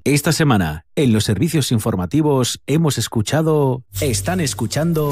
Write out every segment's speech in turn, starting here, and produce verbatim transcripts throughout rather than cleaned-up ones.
Esta semana, en los servicios informativos, hemos escuchado... Están escuchando...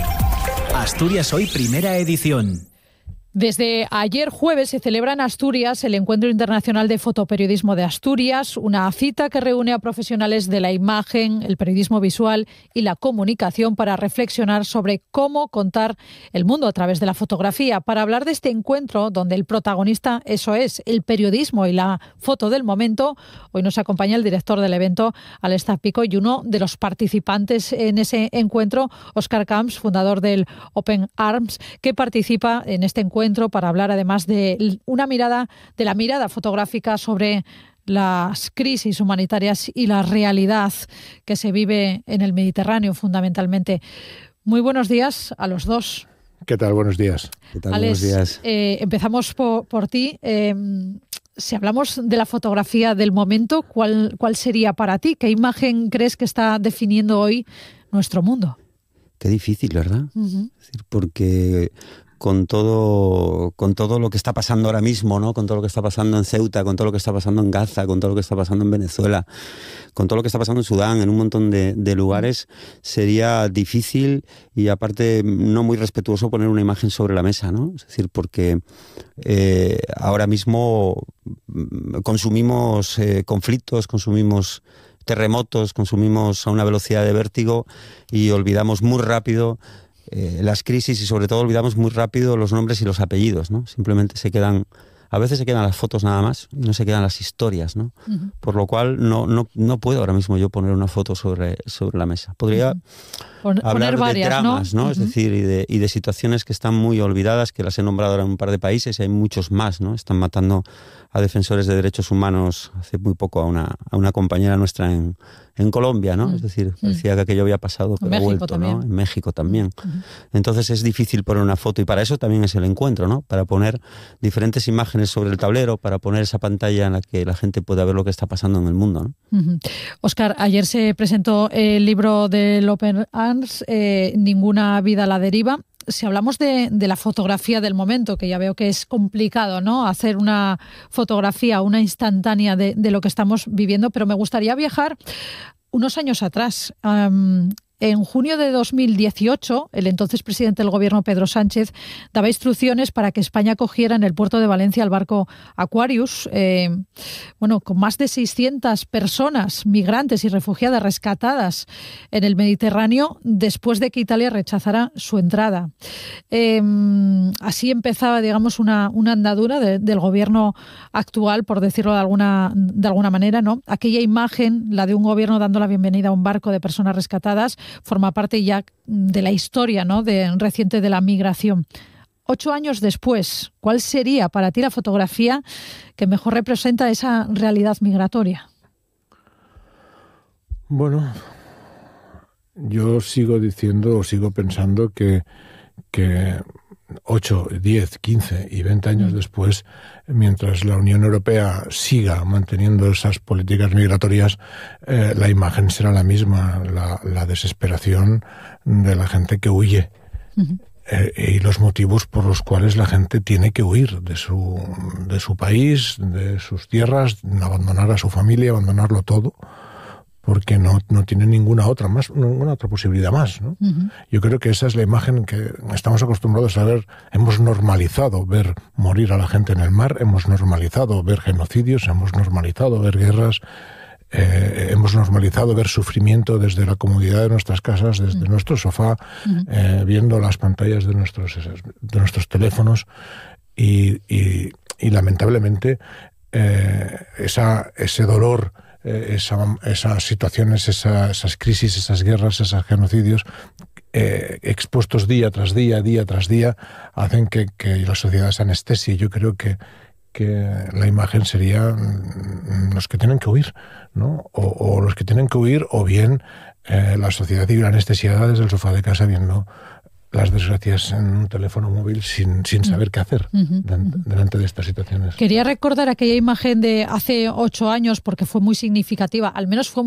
Asturias Hoy, primera edición. Desde ayer jueves se celebra en Asturias el Encuentro Internacional de Fotoperiodismo de Asturias, una cita que reúne a profesionales de la imagen, el periodismo visual y la comunicación para reflexionar sobre cómo contar el mundo a través de la fotografía. Para hablar de este encuentro, donde el protagonista, eso es, el periodismo y la foto del momento, hoy nos acompaña el director del evento, Alestà Pico, y uno de los participantes en ese encuentro, Óscar Camps, fundador del Open Arms, que participa en este encuentro para hablar además de una mirada, de la mirada fotográfica sobre las crisis humanitarias y la realidad que se vive en el Mediterráneo fundamentalmente. Muy buenos días a los dos. ¿Qué tal? Buenos días. ¿Qué tal? Alex, buenos días. Eh, empezamos por, por ti. Eh, si hablamos de la fotografía del momento, ¿cuál, ¿cuál sería para ti? ¿Qué imagen crees que está definiendo hoy nuestro mundo? Qué difícil, ¿verdad? Uh-huh. Es decir, porque con todo, con todo lo que está pasando ahora mismo, ¿no? Con todo lo que está pasando en Ceuta, con todo lo que está pasando en Gaza, con todo lo que está pasando en Venezuela, con todo lo que está pasando en Sudán, en un montón de, de lugares, sería difícil y aparte no muy respetuoso poner una imagen sobre la mesa, ¿no? Es decir, porque eh, ahora mismo consumimos eh, conflictos, consumimos terremotos, consumimos a una velocidad de vértigo y olvidamos muy rápido Eh, las crisis y sobre todo olvidamos muy rápido los nombres y los apellidos, ¿no? Simplemente se quedan, a veces se quedan las fotos nada más y no se quedan las historias, ¿no? Uh-huh. Por lo cual no, no, no puedo ahora mismo yo poner una foto sobre, sobre la mesa. Podría uh-huh. Pon, hablar poner varias, de dramas, ¿no? ¿no? Uh-huh. Es decir, y de, y de situaciones que están muy olvidadas, que las he nombrado ahora en un par de países y hay muchos más, ¿no? Están matando a defensores de derechos humanos hace muy poco a una, a una compañera nuestra en, en Colombia, ¿no? Mm. Es decir, parecía mm. que aquello había pasado, pero ha vuelto, también. ¿no? En México también. Mm. Entonces es difícil poner una foto y para eso también es el encuentro, ¿no? Para poner diferentes imágenes sobre el tablero, para poner esa pantalla en la que la gente pueda ver lo que está pasando en el mundo, ¿no? Mm-hmm. Óscar, ayer se presentó el libro del Open Arms, eh, Ninguna vida a la deriva. Si hablamos de, de la fotografía del momento, que ya veo que es complicado, ¿no? Hacer una fotografía, una instantánea de, de lo que estamos viviendo, pero me gustaría viajar unos años atrás. Um, En junio de dos mil dieciocho, el entonces presidente del gobierno, Pedro Sánchez, daba instrucciones para que España acogiera en el puerto de Valencia el barco Aquarius, eh, bueno, con más de seiscientas personas, migrantes y refugiadas rescatadas en el Mediterráneo después de que Italia rechazara su entrada. Eh, así empezaba, digamos, una, una andadura de, del gobierno actual, por decirlo de alguna, de alguna manera, ¿no? Aquella imagen, la de un gobierno dando la bienvenida a un barco de personas rescatadas, forma parte ya de la historia, ¿no? de, reciente de la migración. Ocho años después, ¿cuál sería para ti la fotografía que mejor representa esa realidad migratoria? Bueno, yo sigo diciendo o sigo pensando que, que ocho, diez, quince y veinte años mm. después, mientras la Unión Europea siga manteniendo esas políticas migratorias, eh, la imagen será la misma, la, la desesperación de la gente que huye. Uh-huh. eh, y los motivos por los cuales la gente tiene que huir de su, de su país, de sus tierras, abandonar a su familia, abandonarlo todo, porque no, no tiene ninguna otra más, ninguna otra posibilidad más, ¿no? Uh-huh. Yo creo que esa es la imagen que estamos acostumbrados a ver. Hemos normalizado ver morir a la gente en el mar, hemos normalizado ver genocidios, hemos normalizado ver guerras, eh, hemos normalizado ver sufrimiento desde la comodidad de nuestras casas, desde uh-huh. nuestro sofá, uh-huh. eh, viendo las pantallas de nuestros, de nuestros teléfonos y, y, y lamentablemente eh, esa, ese dolor, Esa, esas situaciones, esa, esas crisis, esas guerras, esos genocidios eh, expuestos día tras día, día tras día, hacen que, que la sociedad se anestesie. Yo creo que, que la imagen sería los que tienen que huir, ¿no? O, o los que tienen que huir, o bien eh, la sociedad civil anestesiada desde el sofá de casa viendo las desgracias en un teléfono móvil sin, sin saber qué hacer uh-huh. delante de estas situaciones. Quería recordar aquella imagen de hace ocho años porque fue muy significativa, al menos fue